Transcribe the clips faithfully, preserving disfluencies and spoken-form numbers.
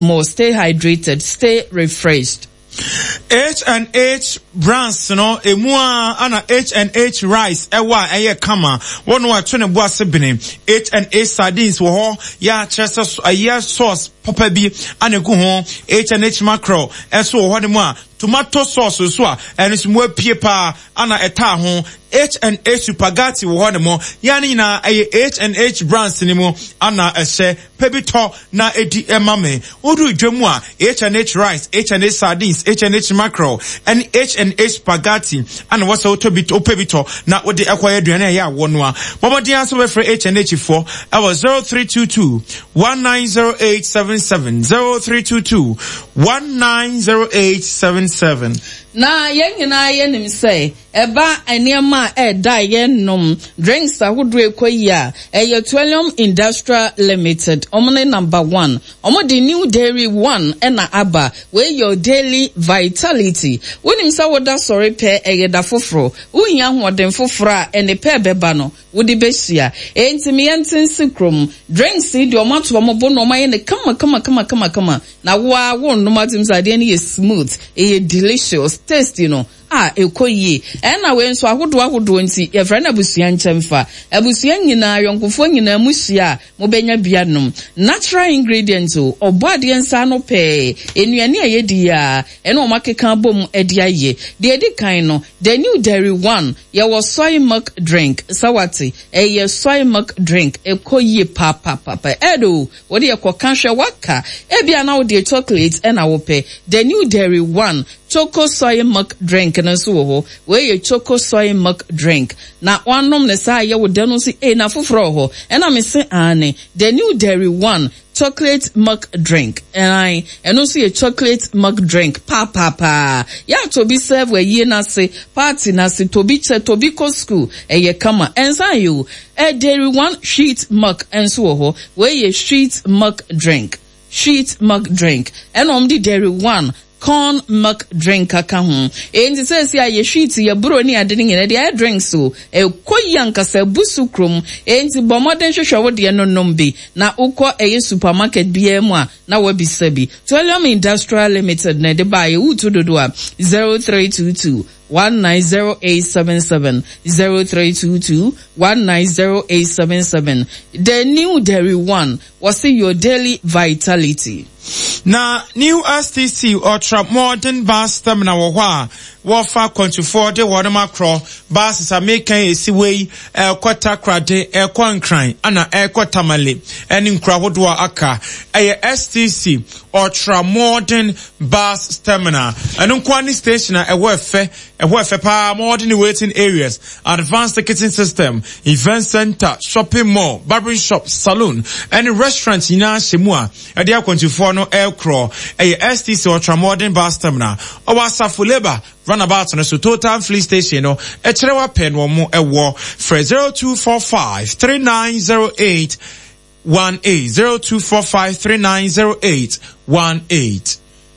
more. Stay hydrated, stay refreshed. H and H brands, you know, emua ana H and H rice, ewa eye kama, one wa twene bua sebene, H and H sardines wo ho, ya chesa a year sauce, papa bi, ane gu ho, H and H mackerel, enso wo de mo tomato sauce so a, ene so mo pie pa, ana eta ho, H and H spaghetti wo ho de mo, ya ni na eye H and H brands ni mo, ana ehye, pebito na edi emame, odu dwemu a, H and H rice, H and H sardines, H and H mackerel, and H and H spaghetti, and what's auto bit opebito, not what the acquired duane ya one wa. Mama dear so for H and H four, I was zero three two two one nine zero eight seven seven zero three two two one nine zero eight seven seven. Na yen nyina yen nim say eba eniema e da yen nom drinks ahodo ekoyi a e Petroleum Industrial Limited omne number one omo the new dairy one ena aba we your daily vitality wonim sa woda sorry pe e da foforo uhia hoden foforo a ene pe beba no wodi besia entimi yentin sikrom drinks di omato omo bo no maye ne kama kama kama kama kama na wa won no matim sa de ne smooth e delicious taste, you know. Ah, ekoyi. Ena we nso ahodo ahodo nti ye frɛ na busua nkyemfa. Abusua nyina yonkofo nyina musia mo benya bianom. Natural ingredients o obade nsa no pe. Enuane ayedi ya. Ena o makeka bom edi aye. De edi kan no, the new dairy one, ye was soy milk drink. Sawati, e ye soy milk drink. Ekoyi pa pa pa pa. Edo, wodi ye koka hwe waka. E bia na wo de chocolate ena wo pe. The new dairy one, choco soy milk drink na so ho we ye choco soy milk drink na wanom ne sa ye wo de no si e na foforo ho e na me se ane the new dairy one chocolate milk drink and I and also a chocolate milk drink pa pa pa ya to be served where ye na se party na se to be che to be ko school e ye kama ensa you a dairy one sheet milk and so ho we ye sheet milk drink sheet milk drink and on the dairy one corn milk drink aka ho enti say say ye sheet ye bro ni ade ni de air drink so e koyanka se busu krom enti bomoden hwehwe wo de no nom bi na ukọ eye supermarket bi emu a na wa bi sabi Petroleum Industrial Limited na de ba ye utu dodo a zero three two two one nine zero eight seven seven zero three two two one nine zero eight seven seven. The new dairy one was your daily vitality. Na new S T C ultra modern bus terminal wa wafa twenty-four de wadama kro bus are making a siway e kwata krade e kwankran ana e kwata male eni nkra hodo aka e S T C ultra modern bus terminal enu kwani station e wefe e wefe pa modern waiting areas, advanced ticketing system, event center, shopping mall, barbering shop, saloon and restaurants ina shemua e dia twenty-four no aircraw e S T C ultra modern bus terminal owa safuleba runabout no so total fleet station no e cherewa pen wo mo e wo for zero two four five three nine zero eight one eight zero two four five three nine zero eight one eight.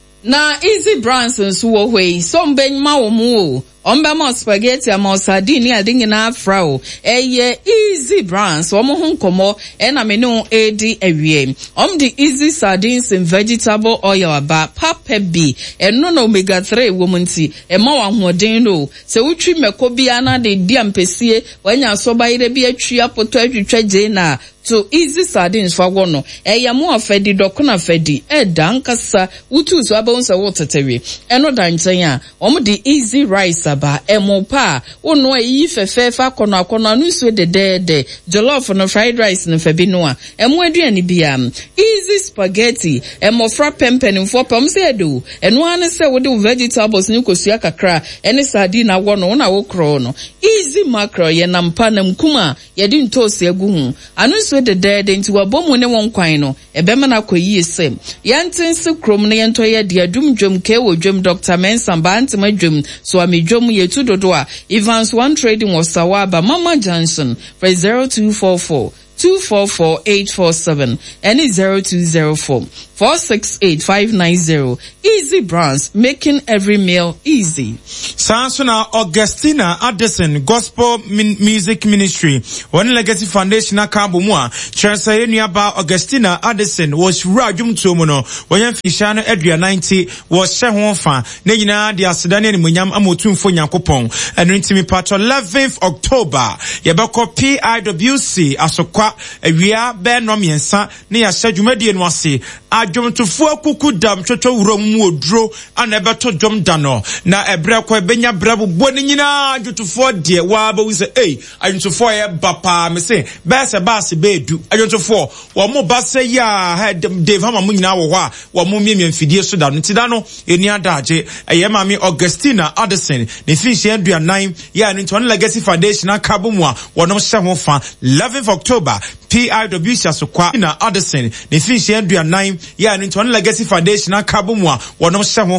Na Easy Brands nso wo hwe so mbenma wo mu omba mo spaghetti ama sardine adingi na afrao eye Easy Brands omo ho nkomo e na me no edi awie om the Easy sardines and vegetable oil aba papa bi eno na omega three wo munti e ma wa hoden no se wutwi meko bia na de dia mpesie wanya so bayire bi atwi apoto atwitwa je na to Easy sardines fa wo no e ya mo afedi dokona fedi e dankasa wutu so abonsa wo tetewe eno danchen a om the Easy rice aba emopa ono ayi fefefa kono akono anu so de de de jollof no fried rice no fabi no a emo aduane bia Easy spaghetti emofra pempen mfo pam se edo eno ane se wo de vegetables ni kosua kakra ene sardine na wo no na wo kro no Easy mackerel ye nampa na mkuma ye di ntosi egu hu anu so de de de nti wabomu ne won kwan no ebema na koyi se yantin se krom ne yento ye de adum dwom ke wo dwom Doctor Mensamba antima dwom so amedwom ye tudodo a Evans One Trading was Sawaba Mama Johnson for zero two four four two four four eight four seven and zero two zero four four six eight five nine zero. Easy Brands, making every meal easy. Sansuna Augustina Addison Gospel Min- Music Ministry One Legacy Foundation Akabumwa Chancellor Niaba Augustina Addison was Rajum Tumono when Fishano Edria ninety was Shahonfa Nejina the Asidani and Munyam Amutun for Yakopon and Rintimi Patro eleventh October Yabako P I W C Asokwa Ewia Ben Romiensa Nia Shajumedi and Wasi Ajum to four kuku dam chocho romu dro and ebeto jom dano na ebra kwa benya brabu boni nyina ajutu fo de wa ba we say eh ajutu fo e bapa me say bese base bedu ajutu fo wo mo base ya head Dave Hama mu nyina wo ho a wo mo miemie mfidie so da no tida no eni adaje eye mami Augustina Addison ne fish endua nine ya no One Legacy Foundation akabomu a wono hye ho fa eleventh October P I W C Asokwa na Addison ne fish endua nine ya no One Legacy Foundation akabomu a wono hye ho